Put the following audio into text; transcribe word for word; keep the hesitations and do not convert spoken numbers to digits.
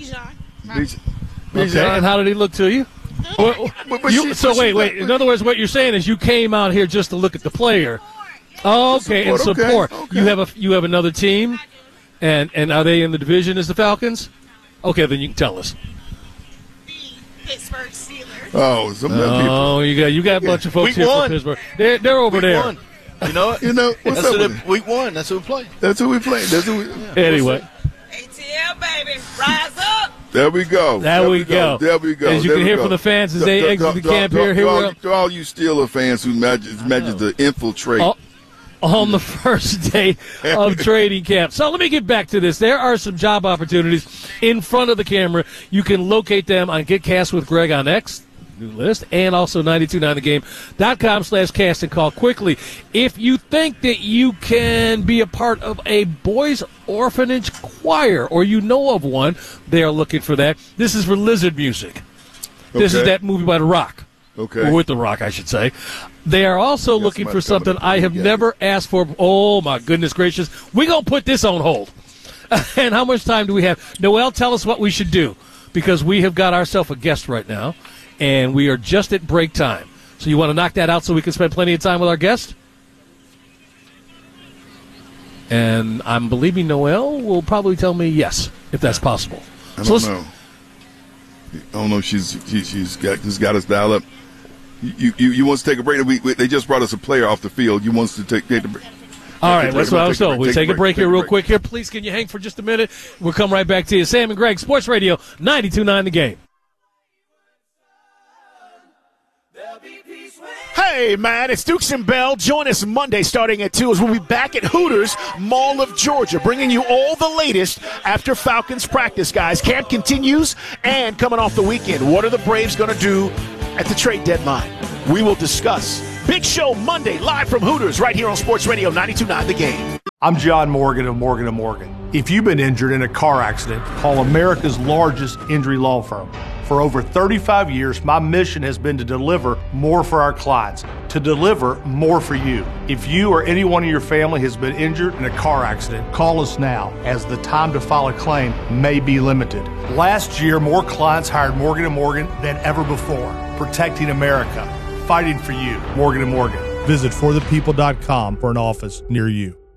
Bijan. Bijan. Okay, and how did he look to you? Well, But- but you she- so but she- wait, wait. In other words, what you're saying is you came out here just to look at the player. Oh, okay, and Support, okay, support. okay. You have a you have another team, and and are they in the division as the Falcons? Okay, then you can tell us. The Pittsburgh Steelers. Oh, some of them people. Oh, you got you got a bunch of folks Week here one. from Pittsburgh. They're they're over Week there. one. You know what? You know, what's That's up who with they- it? week one. That's who we play. That's who we play. That's who we. Anyway, A T L, baby. Rise up. There we go. there we go. There we go. As you There can we hear go. from the fans as To- they to- exit to- the camp to- here. to Here all, we are. to all you Steeler fans who managed, managed to infiltrate. Oh. On the first day of training camp. So let me get back to this. There are some job opportunities in front of the camera. You can locate them on Get Cast with Greg on X, new list, and also nine two nine the game dot com slash cast and call quickly. If you think that you can be a part of a boys' orphanage choir or you know of one, they are looking for that. This is for Lizard Music. This is Okay. that movie by The Rock. Okay. Or with The Rock, I should say. They are also Got looking for somebody coming something up. I have Yeah. never asked for. Oh, my goodness gracious. We're going to put this on hold. And how much time do we have? Noel, tell us what we should do, because we have got ourselves a guest right now, and we are just at break time. So you want to knock that out so we can spend plenty of time with our guest? And I'm believing Noel will probably tell me yes, if that's possible. I So don't let's- know. I don't know if she's she, she's got she's got us dialed up. You you you want us to take a break? We, we, they just brought us a player off the field. You want us to take, take the break? All right, Take a that's break. what I was Take a told. break. We'll take a break Take here a real break. quick here. Please, can you hang for just a minute? We'll come right back to you. Sam and Greg, Sports Radio, ninety-two nine The Game. Hey, man, it's Dukes and Bell. Join us Monday starting at two as we'll be back at Hooters, Mall of Georgia, bringing you all the latest after Falcons practice, guys. Camp continues, and coming off the weekend, what are the Braves going to do at the trade deadline? We will discuss. Big show Monday, live from Hooters, right here on Sports Radio ninety-two point nine The Game. I'm John Morgan of Morgan and Morgan. If you've been injured in a car accident, call America's largest injury law firm. For over thirty-five years, my mission has been to deliver more for our clients, to deliver more for you. If you or anyone in your family has been injured in a car accident, call us now, as the time to file a claim may be limited. Last year, more clients hired Morgan and Morgan than ever before, protecting America, fighting for you. Morgan and Morgan. Visit for the people dot com for an office near you.